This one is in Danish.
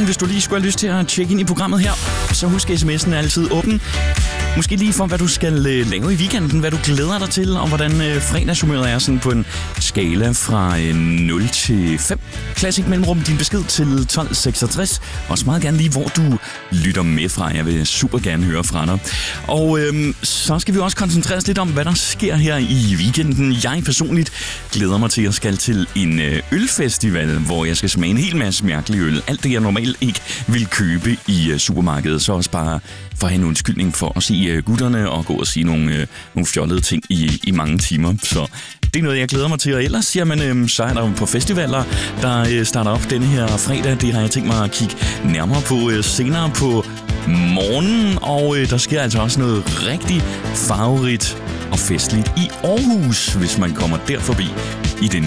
hvis du lige skulle have lyst til at tjekke ind i programmet her, så husk, sms'en er altid åben. Måske lige for, hvad du skal lave i weekenden, hvad du glæder dig til, og hvordan fredagshumøret er sådan på en skala fra 0 til 5. Classic mellemrum, din besked til 1266. Også meget gerne lige, hvor du lytter med fra. Jeg vil super gerne høre fra dig. Og så skal vi også koncentrere os lidt om, hvad der sker her i weekenden. Jeg personligt glæder mig til, at jeg skal til en ølfestival, hvor jeg skal smage en hel masse mærkelig øl. Alt det, jeg normalt ikke vil købe i supermarkedet. Så også bare for at have en undskyldning for at se gutterne og gå og sige nogle fjollede ting i mange timer. Så det er noget, jeg glæder mig til. Og ellers, jamen, så er der på festivaler, der starter op denne her fredag. Det har jeg tænkt mig at kigge nærmere på senere på morgenen. Og der sker altså også noget rigtig farverigt og festligt i Aarhus, hvis man kommer der forbi i denne